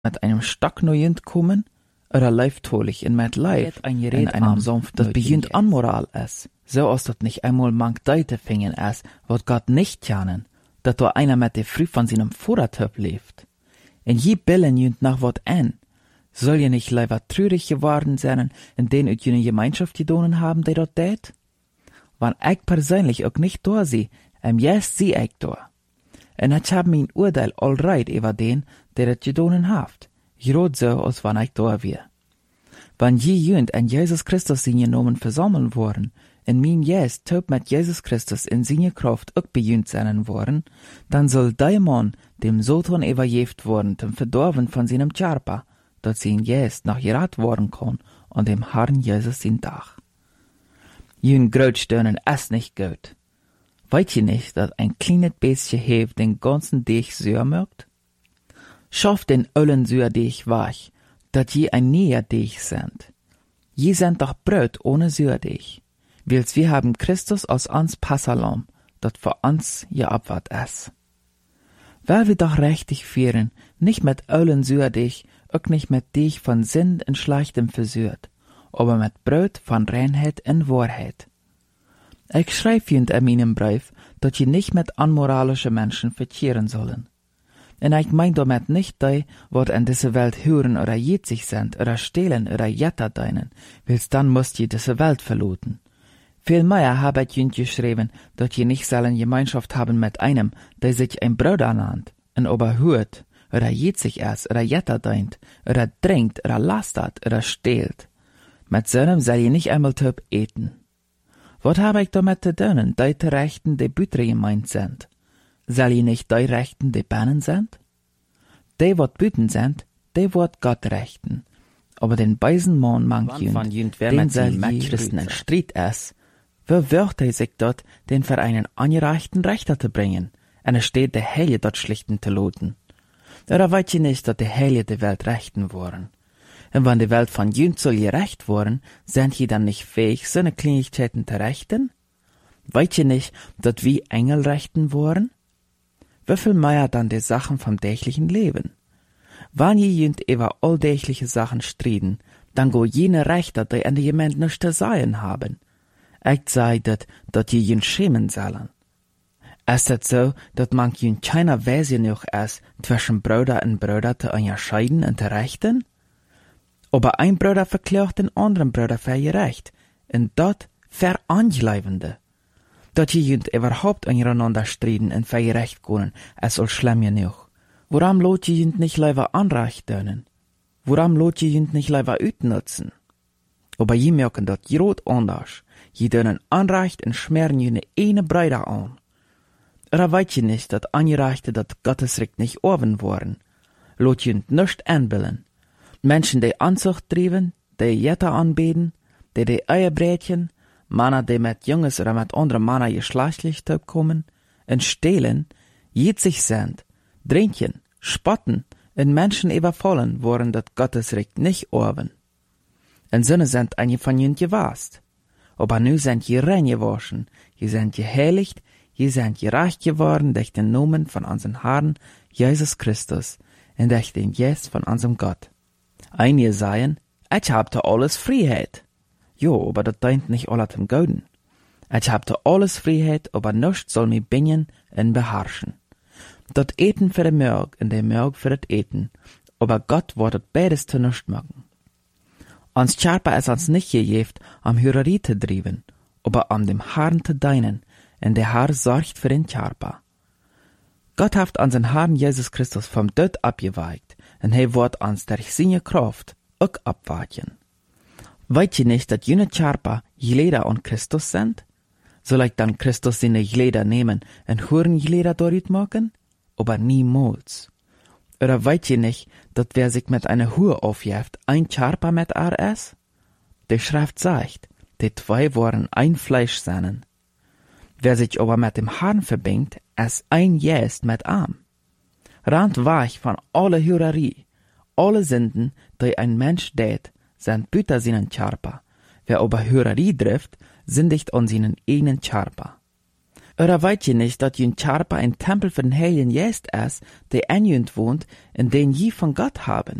met einem Stock neuend kommen, oder leiftolig in met Leif in einem Sumpf, dat begint anmoral es. So als dat nicht einmal mank Deute fingen es, wat Gott nicht janen, dat da einer met de Früh von seinem Vordertöp lebt. En je billen jünt nach wat en. Soll je nicht leider trürig geworden sein, in den ut jene Gemeinschaft gedonen haben, die dort tät? Wann ich persönlich auch nicht da sie, jetzt sie ich da. En ich hab mein Urteil allreit über den, der das gedonen haft. Grad so, als wann ich da wär. Wann je jünt an Jesus Christus in genommen versammeln worden, in mein Jes töp mit Jesus Christus in seine Kraft auch bejünt sein worden, dann soll der Mann dem Satan überjeft worden, zum Verdorben von seinem Charpa, dat sein Jes noch gerat worden kann, an dem Herrn Jesus in Tag. Jün Grötstönen es nicht gut. Weißt ihr nicht, dass ein kleines bisschen Hefe den ganzen Deich süß mögt? Schaff den ollen süß Deich wach, dat je ein näher Deich sind. Je sind doch Brot ohne süß Deich. Wils wir haben Christus als ans Passalam, dat für uns je abwart es. Weil wir doch richtig führen, nicht mit ollen süß Deich, auch nicht mit Deich von Sinn und Schlechtem versührt, aber mit Brot von Reinheit und Wahrheit. Ich schreibe in meinem Brief, dass je nicht mit unmoralische Menschen verkehren sollen. Und ich mein damit nicht die, wat in dieser Welt hören oder jetzig sind, oder stehlen oder jetter deinen, wils dann musst je diese Welt verloten. Vielmehr habe ich jünt geschrieben, dass je nicht sollen Gemeinschaft haben mit einem, der sich ein Bruder nannt, und aber hört, oder jetzig es, oder jetter deint, oder trinkt, oder lastert, oder stehlt. Mit so einem soll je nicht einmal töp eten. Wat habe ich damit zu tun, die Rechten, die Bütre gemeint sind? Soll je nicht die Rechten, die Bannen sind? Die, wat Büten sind, die wat Gott rechten. Aber den beisen Mann mank jünt, den soll je Christen in Streit es, wo wird sich dort, den für einen angereichten Rechter zu bringen, und es steht der Heilige dort schlichten zu loten. Oder weißt ihr nicht, dass die Heilige die Welt rechten wollen? Und wenn die Welt von jünt soll gerecht worden, sind die dann nicht fähig, so eine Kleinigkeiten zu rechten? Weißt ihr nicht, dass wir Engel rechten wollen? Wieviel mehr dann die Sachen vom täglichen Leben? Wenn je jünt über alldächliche Sachen striden, dann go jene Rechter, die an die jemand nicht zu sagen haben. Ich sei dat je jünt schämen sollen. Es ist so, dass man jünt keiner Weise noch ist, zwischen Bruder und Bruder zu unterscheiden und zu rechten? Aber ein Bruder verklagt den anderen Bruder für gerecht, und dort veranschleibende. Dat je jünt überhaupt untereinander striden und für gerecht können, es soll schlimm genug. Warum lot je jünt nicht lieber Anrecht dönen? Warum lot je jünt nicht lieber utnutzen? Aber je merken dat grot anders. Je dönen Anrecht und schmeren jene eine Bruder an. Oder weißt je nicht, dat Angereichte dat Gottesrecht nicht oben worden? Lot jünt nicht anbillen. Menschen, die Anzucht trieben, die Jetter anbeten, die Eierbrätchen, Männer, die mit Junges oder mit anderen Männern geschlechtlich kommen, und stehlen, jetzig sind, trinken, spotten, und Menschen überfallen, worin das Gottesrecht nicht oben. Und so sind einige von ihnen gewasst. Aber nu sind je rein gewaschen, je sind geheiligt, je sind gerecht geworden durch den Namen von unserem Herrn Jesus Christus und durch den Geist von unserem Gott. Einige sagen, ich hab da alles Freiheit. Jo, aber das deint nicht alle zum Guten. Ich hab da alles Freiheit, aber nichts soll mich bingen und beherrschen. Dat Eten für den Mörg und der Mörg für das Eten, aber Gott wird beides zu nichts machen. Uns Charpa ist uns nicht gegeben, Hürerie zu trieben, aber dem Herrn zu dienen, und der Herr sorgt für den Charpa. Gott hat unseren Herrn Jesus Christus vom Tod abgeweicht, und wird uns durch seine Kraft auch abweichen. Weißt ihr nicht, dass jene Charpa Glieder an Christus sind? Soll ich dann Christus seine Glieder nehmen und Hurenglieder dort machen? Aber niemals. Oder weißt ihr nicht, dass wer sich mit einer Hure aufjäft, ein Charpa mit ist? Die Schrift sagt, die zwei wollen ein Fleisch sein. Wer sich aber mit dem Herrn verbindet, ist ein Geist mit ihm. Rand weich von aller Hurerie, alle Sünden, die ein Mensch tät, sind büter seinen Charpa. Wer aber Hurerie trifft, sündigt an seinen eigenen Charpa. Oder weet je nicht, dat jün Charpa ein Tempel für den Heiligen Geist ist, der in jünt wohnt, in den je von Gott haben?